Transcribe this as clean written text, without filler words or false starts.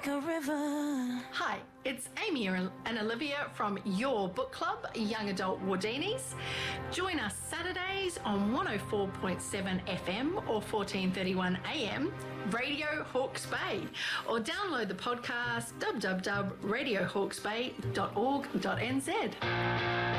like a river. Hi, it's Amy and Olivia from your book club, Young Adult Wardinis. Join us Saturdays on 104.7 FM or 1431 AM, Radio Hawke's Bay, or download the podcast www.radiohawkesbay.org.nz.